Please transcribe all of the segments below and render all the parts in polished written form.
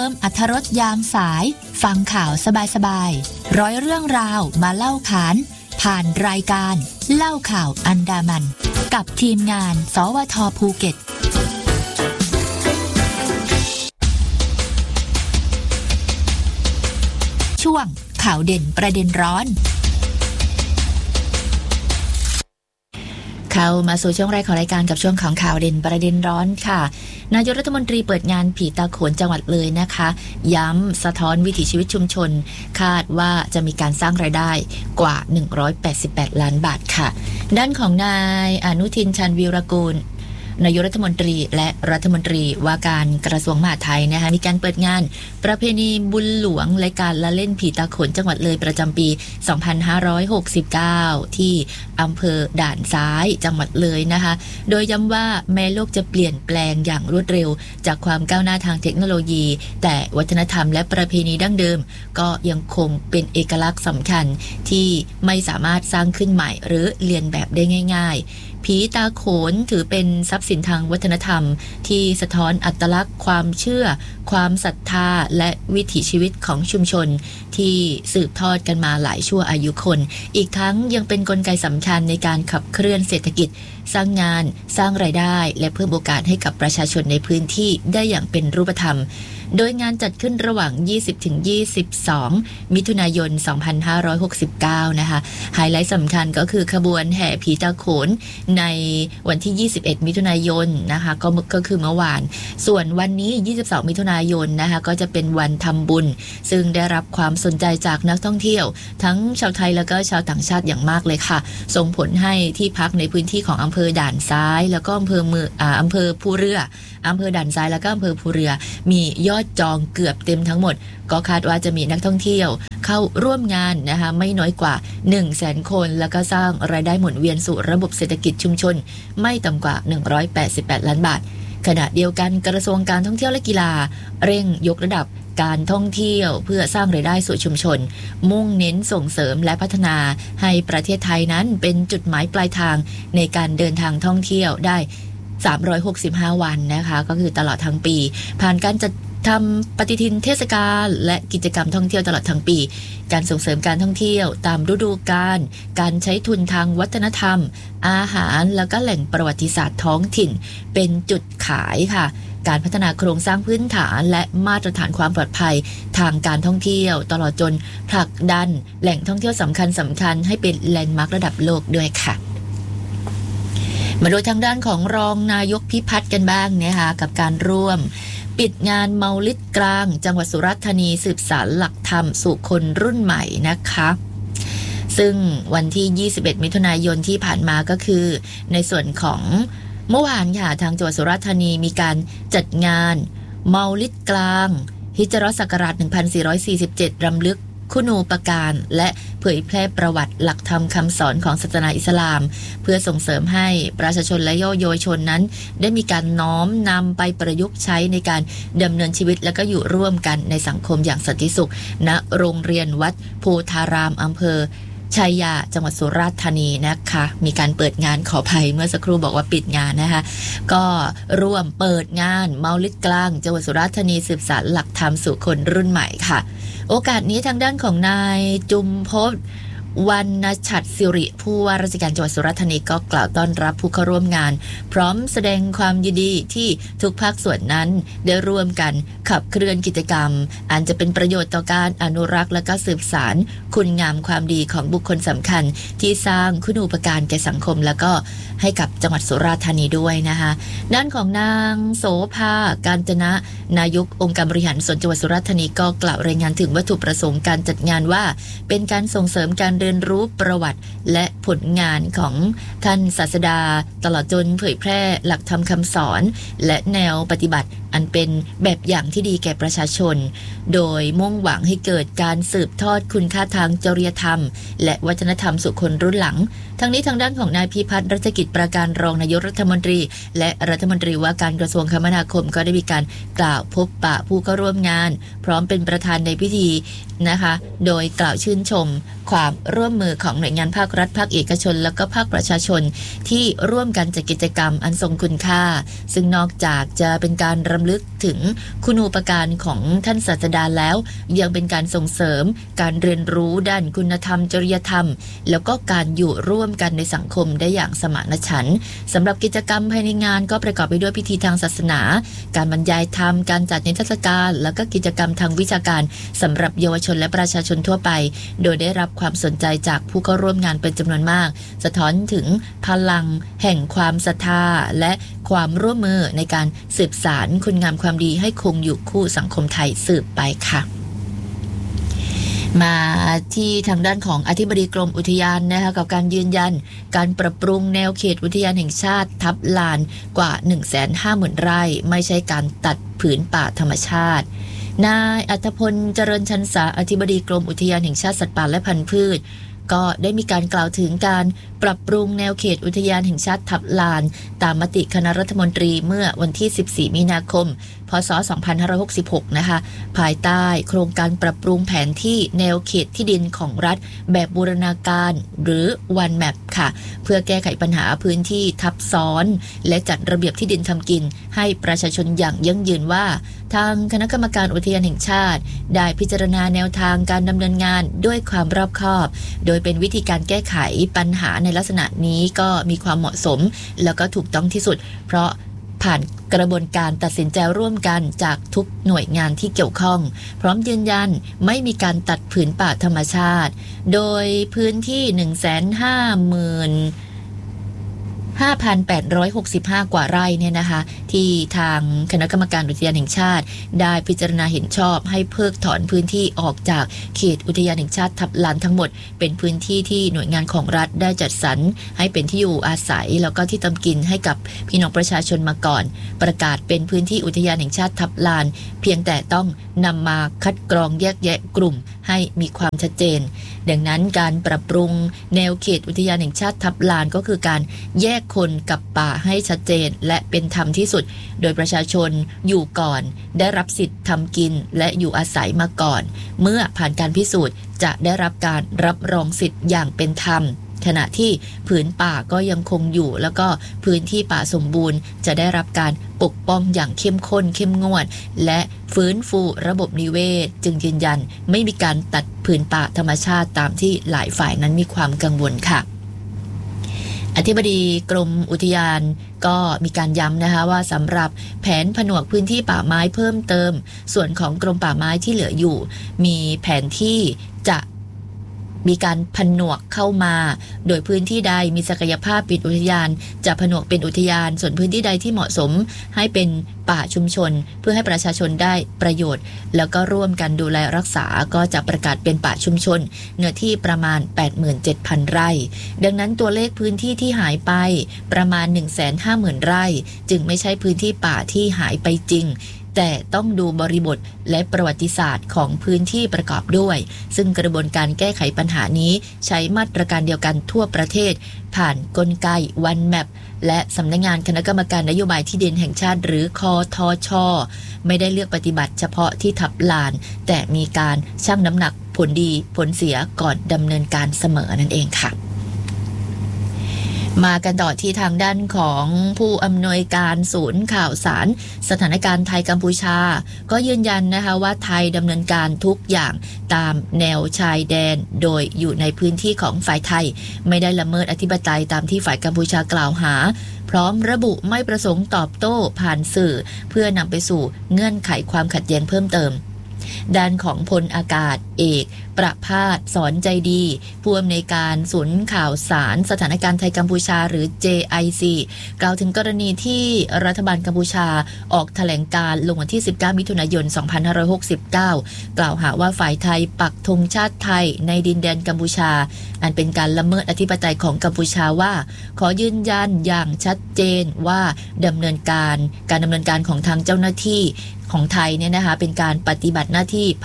มอรรถรสยามสายฟังข่าวสบายๆร้อยเรื่องราวมาเล่าขานผ่านรายการเล่าข่าวอันดามันกับทีมงานสวท.ภูเก็ตช่วงข่าวเด่นประเด็นร้อนเข้ามาสู่ช่วงแรกของรายการกับช่วงของข่าวเด่นประเด็นร้อนค่ะนายกรัฐมนตรีเปิดงานผีตาโขนจังหวัดเลยนะคะย้ำสะท้อนวิถีชีวิตชุมชนคาดว่าจะมีการสร้างรายได้กว่า188ล้านบาทค่ะด้านของนายอนุทินชาญวีรกูลนายกรัฐมนตรีและรัฐมนตรีว่าการกระทรวงมหาดไทยนะคะมีการเปิดงานประเพณีบุญหลวงและการละเล่นผีตาโขนจังหวัดเลยประจำปี 2569 ที่อำเภอด่านซ้ายจังหวัดเลยนะคะโดยย้ำว่าแม้โลกจะเปลี่ยนแปลงอย่างรวดเร็วจากความก้าวหน้าทางเทคโนโลยีแต่วัฒนธรรมและประเพณีดั้งเดิมก็ยังคงเป็นเอกลักษณ์สำคัญที่ไม่สามารถสร้างขึ้นใหม่หรือเลียนแบบได้ง่ายๆผีตาโขนถือเป็นทรัพย์สินทางวัฒนธรรมที่สะท้อนอัตลักษณ์ความเชื่อความศรัทธาและวิถีชีวิตของชุมชนที่สืบทอดกันมาหลายชั่วอายุคนอีกทั้งยังเป็นกลไกสำคัญในการขับเคลื่อนเศรษฐกิจสร้างงานสร้างรายได้และเพิ่มโอกาสให้กับประชาชนในพื้นที่ได้อย่างเป็นรูปธรรมโดยงานจัดขึ้นระหว่าง 20-22 มิถุนายน 2569 นะคะไฮไลท์สำคัญก็คือขบวนแห่ผีตาโขนในวันที่ 21 มิถุนายนนะคะก็คือเมื่อวานส่วนวันนี้ 22 มิถุนายนนะคะก็จะเป็นวันทำบุญซึ่งได้รับความสนใจจากนักท่องเที่ยวทั้งชาวไทยแล้วก็ชาวต่างชาติอย่างมากเลยค่ะส่งผลให้ที่พักในพื้นที่ของอำเภอด่านซ้ายแล้วก็อำเภอภูเรืออำเภอด่านซ้ายแล้วก็อำเภอภูเรือมียอดจองเกือบเต็มทั้งหมดก็คาดว่าจะมีนักท่องเที่ยวเข้าร่วมงานนะคะไม่น้อยกว่า 100,000 คนแล้วก็สร้างรายได้หมุนเวียนสู่ระบบเศรษฐกิจชุมชนไม่ต่ำกว่า188ล้านบาทขณะเดียวกันกระทรวงการท่องเที่ยวและกีฬาเร่งยกระดับการท่องเที่ยวเพื่อสร้างรายได้สู่ชุมชนมุ่งเน้นส่งเสริมและพัฒนาให้ประเทศไทยนั้นเป็นจุดหมายปลายทางในการเดินทางท่องเที่ยวได้365วันนะคะก็คือตลอดทั้งปีผ่านการจัดทำปฏิทินเทศกาลและกิจกรรมท่องเที่ยวตลอดทั้งปีการส่งเสริมการท่องเที่ยวตามฤดูกาลการใช้ทุนทางวัฒนธรรมอาหารแล้วก็แหล่งประวัติศาสตร์ท้องถิ่นเป็นจุดขายค่ะการพัฒนาโครงสร้างพื้นฐานและมาตรฐานความปลอดภัยทางการท่องเที่ยวตลอดจนผลักดันแหล่งท่องเที่ยวสำคัญให้เป็นแลนด์มาร์คระดับโลกด้วยค่ะมาดูทางด้านของรองนายกพิพัฒน์กันบ้างนะคะกับการร่วมปิดงานเมาลิดกลางจังหวัดสุราษฎร์ธานีสืบสานหลักธรรมสู่คนรุ่นใหม่นะคะซึ่งวันที่ 21 มิถุนายนที่ผ่านมาก็คือในส่วนของเมื่อวานค่ะทางจังหวัดสุราษฎร์ธานีมีการจัดงานเมาลิดกลางฮิจเราะห์ศักราช 1447 รำลึกคุณูปการและเผยแพร่ประวัติหลักธรรมคำสอนของศาสนาอิสลามเพื่อส่งเสริมให้ประชาชนและเยาวชนนั้นได้มีการน้อมนำไปประยุกต์ใช้ในการดำเนินชีวิตและก็อยู่ร่วมกันในสังคมอย่างสันติสุขณโรงเรียนวัดโพธารามอำเภอชัยยาจังหวัดสุราษฎร์ธานีนะคะมีการเปิดงานขออภัยเมื่อสักครู่บอกว่าปิดงานนะคะก็ร่วมเปิดงานเมาลิดกลางจังหวัดสุราษฎร์ธานีสืบสานหลักธรรมสู่คนรุ่นใหม่ค่ะโอกาสนี้ทางด้านของนายจุมพจน์วรรณฉัตรสิริผู้ว่าราชการจังหวัดสุราษฎร์ธานีก็กล่าวต้อนรับผู้เข้าร่วมงานพร้อมแสดงความยินดีที่ทุกภาคส่วนนั้นได้ร่วมกันขับเคลื่อนกิจกรรมอันจะเป็นประโยชน์ต่อการอนุรักษ์และก็สืบสานคุณงามความดีของบุคคลสำคัญที่สร้างคุณูปการแก่สังคมแล้วก็ให้กับจังหวัดสุราษฎร์ธานีด้วยนะคะด้านของนางโสภากาญจนะนายกองค์การบริหารส่วนจังหวัดสุราษฎร์ธานีก็กล่าวรายงานถึงวัตถุประสงค์การจัดงานว่าเป็นการส่งเสริมการเรียนรู้ประวัติและผลงานของท่านศาสดาตลอดจนเผยแพร่หลักธรรมคำสอนและแนวปฏิบัติอันเป็นแบบอย่างที่ดีแก่ประชาชนโดยมุ่งหวังให้เกิดการสืบทอดคุณค่าทางจริยธรรมและวัฒนธรรมสู่คนรุ่นหลังทั้งนี้ทางด้านของนายพิพัฒน์รัชกิจประการรองนายกรัฐมนตรีและรัฐมนตรีว่าการกระทรวงคมนาคมก็ได้มีการกล่าวพบปะผู้เข้าร่วมงานพร้อมเป็นประธานในพิธีนะคะโดยกล่าวชื่นชมความร่วมมือของหน่วยงานภาครัฐภาคเอกชนแล้วก็ภาคประชาชนที่ร่วมกันจัดกิจกรรมอันทรงคุณค่าซึ่งนอกจากจะเป็นการรำลึกถึงคุณูปการของท่านศาสดาแล้วยังเป็นการส่งเสริมการเรียนรู้ด้านคุณธรรมจริยธรรมแล้วก็การอยู่ร่วมกันในสังคมได้อย่างสมานฉันท์สำหรับกิจกรรมภายในงานก็ประกอบไปด้วยพิธีทางศาสนาการบรรยายธรรมการจัดนิทรรศการแล้วก็กิจกรรมทางวิชาการสำหรับเยาวชนและประชาชนทั่วไปโดยได้รับความสนใจจากผู้เข้าร่วมงานเป็นจำนวนมากสะท้อนถึงพลังแห่งความศรัทธาและความร่วมมือในการสืบสานคุณงามความดีให้คงอยู่คู่สังคมไทยสืบไปค่ะมาที่ทางด้านของอธิบดีกรมอุทยานนะคะกับการยืนยันการปรับปรุงแนวเขตอุทยานแห่งชาติทับลานกว่า 150,000 ไร่ไม่ใช่การตัดผืนป่าธรรมชาตินายอัธพลเจริญชันษาอธิบดีกรมอุทยานแห่งชาติสัตว์ป่าและพันธุ์พืชก็ได้มีการกล่าวถึงการปรับปรุงแนวเขตอุทยานแห่งชาติทับลานตามมติคณะรัฐมนตรีเมื่อวันที่ 14 มีนาคม พ.ศ. 2566 นะคะภายใต้โครงการปรับปรุงแผนที่แนวเขตที่ดินของรัฐแบบบูรณาการหรือ One Map ค่ะเพื่อแก้ไขปัญหาพื้นที่ทับซ้อนและจัดระเบียบที่ดินทำกินให้ประชาชนอย่างยั่งยืนว่าทางคณะกรรมการอุทยานแห่งชาติได้พิจารณาแนวทางการดำเนินงานด้วยความรอบคอบโดยเป็นวิธีการแก้ไขปัญหาในลักษณะนี้ก็มีความเหมาะสมแล้วก็ถูกต้องที่สุดเพราะผ่านกระบวนการตัดสินใจร่วมกันจากทุกหน่วยงานที่เกี่ยวข้องพร้อมยืนยันไม่มีการตัดผืนป่าธรรมชาติโดยพื้นที่ 5,865 กว่าไร่เนี่ยนะคะที่ทางคณะกรรมการอุทยานแห่งชาติได้พิจารณาเห็นชอบให้เพิกถอนพื้นที่ออกจากเขตอุทยานแห่งชาติทับลานทั้งหมดเป็นพื้นที่ที่หน่วยงานของรัฐได้จัดสรรให้เป็นที่อยู่อาศัยแล้วก็ที่ทำกินให้กับพี่น้องประชาชนมาก่อนประกาศเป็นพื้นที่อุทยานแห่งชาติทับลานเพียงแต่ต้องนำมาคัดกรองแยกแยะกลุ่มให้มีความชัดเจนดังนั้นการปรับปรุงแนวเขตอุทยานแห่งชาติทับลานก็คือการแยกคนกับป่าให้ชัดเจนและเป็นธรรมที่สุดโดยประชาชนอยู่ก่อนได้รับสิทธิ์ทำกินและอยู่อาศัยมาก่อนเมื่อผ่านการพิสูจน์จะได้รับการรับรองสิทธิ์อย่างเป็นธรรมขณะที่ผืนป่าก็ยังคงอยู่แล้วก็พื้นที่ป่าสมบูรณ์จะได้รับการปกป้องอย่างเข้มข้นเข้มงวดและฟื้นฟูระบบนิเวศจึงยืนยันไม่มีการตัดผืนป่าธรรมชาติตามที่หลายฝ่ายนั้นมีความกังวลค่ะอธิบดีกรมอุทยานก็มีการย้ำนะคะว่าสำหรับแผนผนวกพื้นที่ป่าไม้เพิ่มเติมส่วนของกรมป่าไม้ที่เหลืออยู่มีแผนที่จะมีการผนวกเข้ามาโดยพื้นที่ใดมีศักยภาพเป็นอุทยานจะผนวกเป็นอุทยานส่วนพื้นที่ใดที่เหมาะสมให้เป็นป่าชุมชนเพื่อให้ประชาชนได้ประโยชน์แล้วก็ร่วมกันดูแลรักษาก็จะประกาศเป็นป่าชุมชนเนื้อที่ประมาณ 87,000 ไร่ดังนั้นตัวเลขพื้นที่ที่หายไปประมาณ 150,000 ไร่จึงไม่ใช่พื้นที่ป่าที่หายไปจริงแต่ต้องดูบริบทและประวัติศาสตร์ของพื้นที่ประกอบด้วยซึ่งกระบวนการแก้ไขปัญหานี้ใช้มาตรการเดียวกันทั่วประเทศผ่านกลไก One Map และสำนักงานคณะกรรมการนโยบายที่ดินแห่งชาติหรือคทช.ไม่ได้เลือกปฏิบัติเฉพาะที่ทับลานแต่มีการชั่งน้ำหนักผลดีผลเสียก่อนดำเนินการเสมอนั่นเองค่ะมากันต่อที่ทางด้านของผู้อำนวยการศูนย์ข่าวสารสถานการณ์ไทยกัมพูชาก็ยืนยันนะคะว่าไทยดำเนินการทุกอย่างตามแนวชายแดนโดยอยู่ในพื้นที่ของฝ่ายไทยไม่ได้ละเมิดอธิปไตยตามที่ฝ่ายกัมพูชากล่าวหาพร้อมระบุไม่ประสงค์ตอบโต้ผ่านสื่อเพื่อนำไปสู่เงื่อนไขความขัดแย้งเพิ่มเติมด้านของพลอากาศเอกประภาสสอนใจดีผู้อำนวยการศูนย์ข่าวสารสถานการณ์ไทยกัมพูชาหรือ JIC กล่าวถึงกรณีที่รัฐบาลกัมพูชาออกแถลงการลงวันที่19มิถุนายน2569กล่าวหาว่าฝ่ายไทยปักธงชาติไทยในดินแดนกัมพูชาอันเป็นการละเมิดอธิปไตยของกัมพูชาว่าขอยืนยันอย่างชัดเจนว่าการดำเนินการของทางเจ้าหน้าที่ของไทยเนี่ยนะคะเป็นการปฏิบัติหน้าที่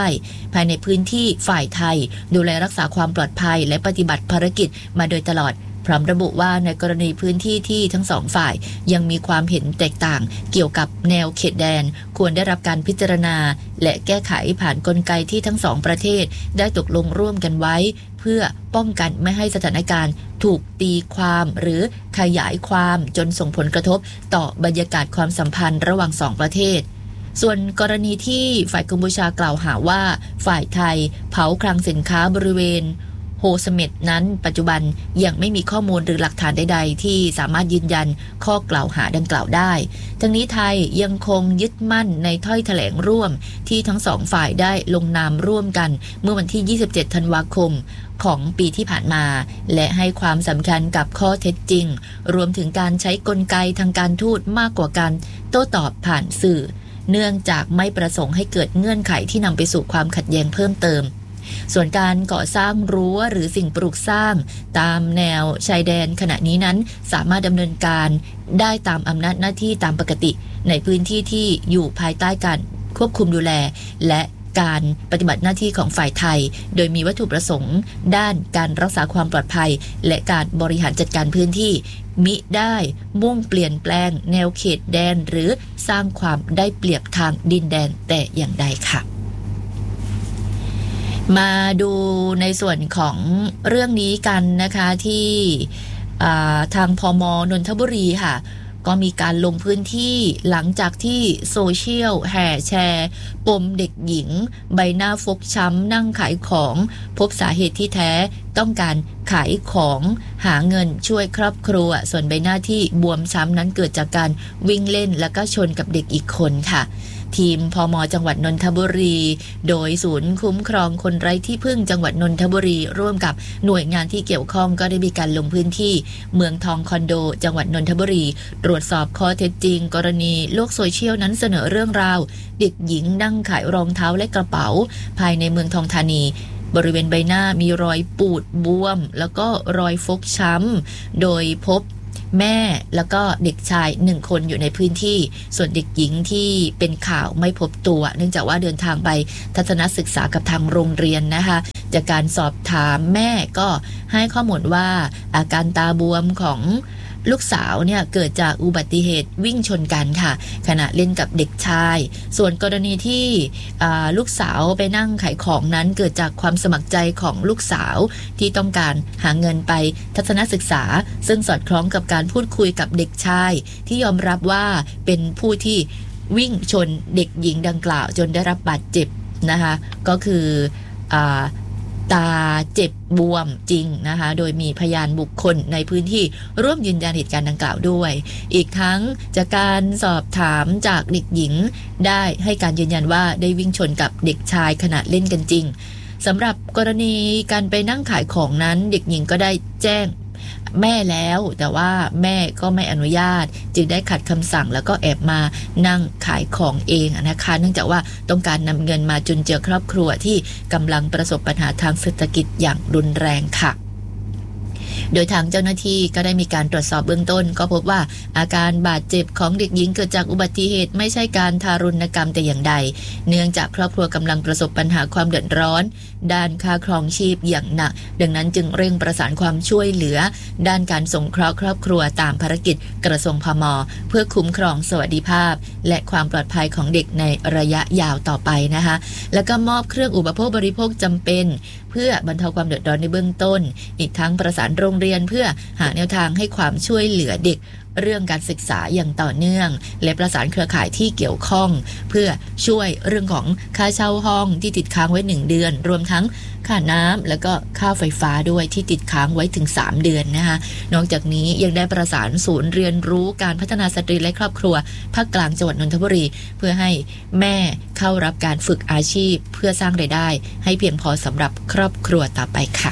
ภายในพื้นที่ฝ่ายไทยดูแลรักษาความปลอดภัยและปฏิบัติภารกิจมาโดยตลอดพร้อมระบุว่าในกรณีพื้นที่ที่ทั้งสองฝ่ายยังมีความเห็นแตกต่างเกี่ยวกับแนวเขตแดนควรได้รับการพิจารณาและแก้ไขผ่านกลไกที่ทั้งสองประเทศได้ตกลงร่วมกันไว้เพื่อป้องกันไม่ให้สถานการณ์ถูกตีความหรือขยายความจนส่งผลกระทบต่อบรรยากาศความสัมพันธ์ระหว่างสองประเทศส่วนกรณีที่ฝ่ายกัมพูชากล่าวหาว่าฝ่ายไทยเผาคลังสินค้าบริเวณโฮสเมดนั้นปัจจุบันยังไม่มีข้อมูลหรือหลักฐานใดๆที่สามารถยืนยันข้อกล่าวหาดังกล่าวได้ทั้งนี้ไทยยังคงยึดมั่นในถ้อยแถลงร่วมที่ทั้งสองฝ่ายได้ลงนามร่วมกันเมื่อวันที่27ธันวาคมของปีที่ผ่านมาและให้ความสำคัญกับข้อเท็จจริงรวมถึงการใช้กลไกทางการทูตมากกว่าการโต้ตอบผ่านสื่อเนื่องจากไม่ประสงค์ให้เกิดเงื่อนไขที่นำไปสู่ความขัดแย้งเพิ่มเติมส่วนการก่อสร้างรั้วหรือสิ่งปลูกสร้างตามแนวชายแดนขณะนี้นั้นสามารถดำเนินการได้ตามอำนาจหน้าที่ตามปกติในพื้นที่ที่อยู่ภายใต้การควบคุมดูแลและการปฏิบัติหน้าที่ของฝ่ายไทยโดยมีวัตถุประสงค์ด้านการรักษาความปลอดภัยและการบริหารจัดการพื้นที่มิได้มุ่งเปลี่ยนแปลงแนวเขตแดนหรือสร้างความได้เปรียบทางดินแดนแต่อย่างใดค่ะมาดูในส่วนของเรื่องนี้กันนะคะที่ทางพม.นนทบุรีค่ะก็มีการลงพื้นที่หลังจากที่โซเชียลแห่แชร์ปมเด็กหญิงใบหน้าฟกช้ำนั่งขายของพบสาเหตุที่แท้ต้องการขายของหาเงินช่วยครอบครัวส่วนใบหน้าที่บวมช้ำนั้นเกิดจากการวิ่งเล่นแล้วก็ชนกับเด็กอีกคนค่ะทีมพม.จังหวัดนนทบุรีโดยศูนย์คุ้มครองคนไร้ที่พึ่งจังหวัดนนทบุรีร่วมกับหน่วยงานที่เกี่ยวข้องก็ได้มีการลงพื้นที่เมืองทองคอนโดจังหวัดนนทบุรีตรวจสอบข้อเท็จจริงกรณีโลกโซเชียลนั้นเสนอเรื่องราวเด็กหญิงนั่งขายรองเท้าและกระเป๋าภายในเมืองทองธานีบริเวณใบหน้ามีรอยปูดบวมแล้วก็รอยฟกช้ำโดยพบแม่แล้วก็เด็กชาย1คนอยู่ในพื้นที่ส่วนเด็กหญิงที่เป็นข่าวไม่พบตัวเนื่องจากว่าเดินทางไปทัศนศึกษากับทางโรงเรียนนะคะจากการสอบถามแม่ก็ให้ข้อมูลว่าอาการตาบวมของลูกสาวเนี่ยเกิดจากอุบัติเหตุวิ่งชนกันค่ะขณะเล่นกับเด็กชายส่วนกรณีที่ลูกสาวไปนั่งขายของนั้นเกิดจากความสมัครใจของลูกสาวที่ต้องการหาเงินไปทัศนศึกษาซึ่งสอดคล้องกับการพูดคุยกับเด็กชายที่ยอมรับว่าเป็นผู้ที่วิ่งชนเด็กหญิงดังกล่าวจนได้รับบาดเจ็บนะคะก็คือตาเจ็บบวมจริงนะคะโดยมีพยานบุคคลในพื้นที่ร่วมยืนยันเหตุการณ์ดังกล่าวด้วยอีกทั้งจากการสอบถามจากเด็กหญิงได้ให้การยืนยันว่าได้วิ่งชนกับเด็กชายขณะเล่นกันจริงสำหรับกรณีการไปนั่งขายของนั้นเด็กหญิงก็ได้แจ้งแม่แล้วแต่ว่าแม่ก็ไม่อนุญาตจึงได้ขัดคำสั่งแล้วก็แอบมานั่งขายของเองนะคะเนื่องจากว่าต้องการนำเงินมาจุนเจือครอบครัวที่กำลังประสบปัญหาทางเศรษฐกิจอย่างรุนแรงค่ะโดยทางเจ้าหน้าที่ก็ได้มีการตรวจสอบเบื้องต้นก็พบว่าอาการบาดเจ็บของเด็กหญิงเกิดจากอุบัติเหตุไม่ใช่การทารุณกรรมแต่อย่างใดเนื่องจากครอบครัวกำลังประสบปัญหาความเดือดร้อนด้านค่าครองชีพอย่างหนักดังนั้นจึงเร่งประสานความช่วยเหลือด้านการสงเคราะห์ครอบครัวตามภารกิจกระทรวงพม.เพื่อคุ้มครองสวัสดิภาพและความปลอดภัยของเด็กในระยะยาวต่อไปนะคะแล้วก็มอบเครื่องอุปโภคบริโภคจำเป็นเพื่อบรรเทาความเดือดร้อนในเบื้องต้นอีกทั้งประสานโรงเรียนเพื่อหาแนวทางให้ความช่วยเหลือเด็กเรื่องการศึกษาอย่างต่อเนื่องและประสานเครือข่ายที่เกี่ยวข้องเพื่อช่วยเรื่องของค่าเช่าห้องที่ติดค้างไว้1เดือนรวมทั้งค่าน้ำแล้วก็ค่าไฟฟ้าด้วยที่ติดค้างไว้ถึง3เดือนนะคะนอกจากนี้ยังได้ประสานศูนย์เรียนรู้การพัฒนาสตรีและครอบครัวภาคกลางจังหวัดนนทบุรีเพื่อให้แม่เข้ารับการฝึกอาชีพเพื่อสร้างรายได้ให้เพียงพอสำหรับครอบครัวต่อไปค่ะ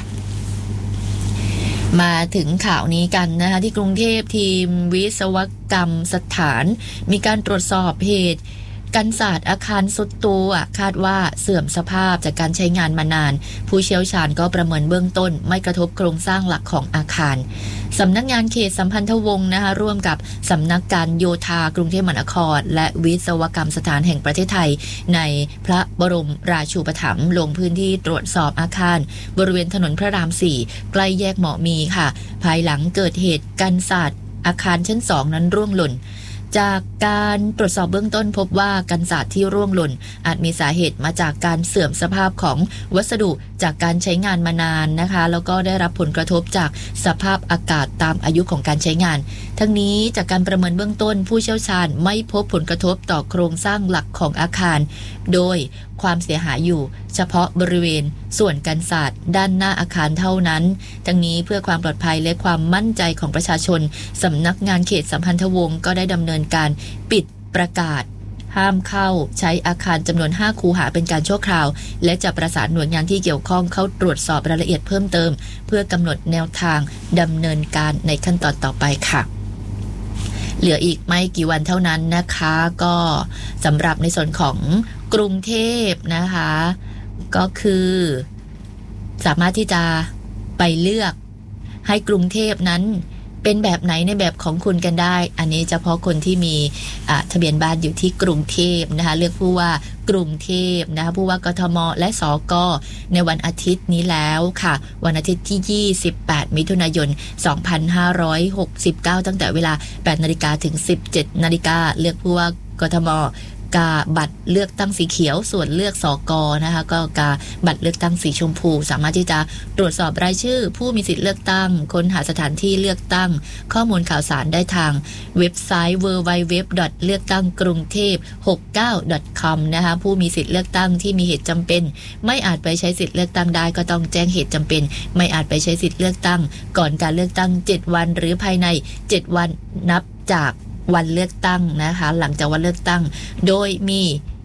มาถึงข่าวนี้กันนะคะที่กรุงเทพทีมวิศวกรรมสถานมีการตรวจสอบเหตุกันศาสตร์อาคารสุดตัวคาดว่าเสื่อมสภาพจากการใช้งานมานานผู้เชี่ยวชาญก็ประเมินเบื้องต้นไม่กระทบโครงสร้างหลักของอาคารสำนักงานเขตสัมพันธวงศ์นะคะร่วมกับสำนักการโยธากรุงเทพมหานครและวิศวกรรมสถานแห่งประเทศไทยในพระบรมราชูปถัมภ์ลงพื้นที่ตรวจสอบอาคารบริเวณถนนพระราม 4ใกล้แยกหมอมีค่ะภายหลังเกิดเหตุกันศาสตร์อาคารชั้น 2นั้นร่วงหล่นจากการตรวจสอบเบื้องต้นพบว่ากันศาสตร์ที่ร่วงหล่นอาจมีสาเหตุมาจากการเสื่อมสภาพของวัสดุจากการใช้งานมานานนะคะแล้วก็ได้รับผลกระทบจากสภาพอากาศตามอายุของการใช้งานทั้งนี้จากการประเมินเบื้องต้นผู้เชี่ยวชาญไม่พบผลกระทบต่อโครงสร้างหลักของอาคารโดยความเสียหายอยู่เฉพาะบริเวณส่วนกันศาสตร์ด้านหน้าอาคารเท่านั้นทั้งนี้เพื่อความปลอดภัยและความมั่นใจของประชาชนสำนักงานเขตสัมพันธวงศ์ก็ได้ดำเนินการปิดประกาศห้ามเข้าใช้อาคารจำนวน5คูหาเป็นการชั่วคราวและจะประสานหน่วยงานที่เกี่ยวข้องเข้าตรวจสอบรายละเอียดเพิ่มเติมเพื่อกำหนดแนวทางดำเนินการในขั้นตอนต่อไปค่ะเหลืออีกไม่กี่วันเท่านั้นนะคะก็สำหรับในส่วนของกรุงเทพนะคะก็คือสามารถที่จะไปเลือกให้กรุงเทพนั้นเป็นแบบไหนในแบบของคุณกันได้อันนี้เฉพาะคนที่มีทะเบียนบ้านอยู่ที่กรุงเทพนะคะเลือกผู้ว่ากรุงเทพนะคะผู้ว่ากทมและสกในวันอาทิตย์นี้แล้วค่ะวันอาทิตย์ที่28มิถุนายน2569ตั้งแต่เวลา 8:00 นถึง 17:00 นเลือกผู้ว่ากทมกาบัตรเลือกตั้งสีเขียวส่วนเลือกสกนะคะก็กาบัตรเลือกตั้งสีชมพูสามารถที่จะตรวจสอบรายชื่อผู้มีสิทธิ์เลือกตั้งค้นหาสถานที่เลือกตั้งข้อมูลข่าวสารได้ทางเว็บไซต์ www.lerktanggrungthep69.com นะคะผู้มีสิทธิ์เลือกตั้งที่มีเหตุจำเป็นไม่อาจไปใช้สิทธิ์เลือกตั้งได้ก็ต้องแจ้งเหตุจำเป็นไม่อาจไปใช้สิทธิ์เลือกตั้งก่อนการเลือกตั้ง7วันหรือภายใน7วันนับจากวันเลือกตั้งนะคะหลังจากวันเลือกตั้งโดยมี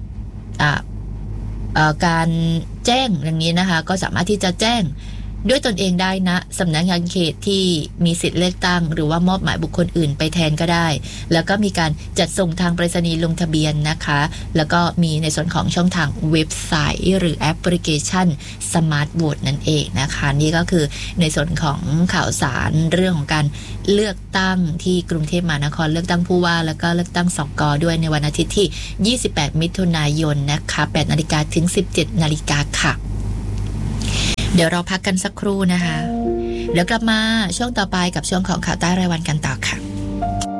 การแจ้งอย่างนี้นะคะก็สามารถที่จะแจ้งด้วยตนเองได้นะสำนักงานเขตที่มีสิทธิ์เลือกตั้งหรือว่ามอบหมายบุคคลอื่นไปแทนก็ได้แล้วก็มีการจัดส่งทางไปรษณีย์ลงทะเบียนนะคะแล้วก็มีในส่วนของช่องทางเว็บไซต์หรือแอปพลิเคชันสมาร์ทโหวตนั่นเองนะคะนี่ก็คือในส่วนของข่าวสารเรื่องของการเลือกตั้งที่กรุงเทพมหานครเลือกตั้งผู้ว่าแล้วก็เลือกตั้งสกด้วยในวันอาทิตย์ที่28มิถุนายนนะคะ 8:00 นถึง 17:00 นค่ะเดี๋ยวเราพักกันสักครู่นะคะเดี๋ยวกลับมาช่วงต่อไปกับช่วงของข่าวใต้รายวันกันต่อค่ะ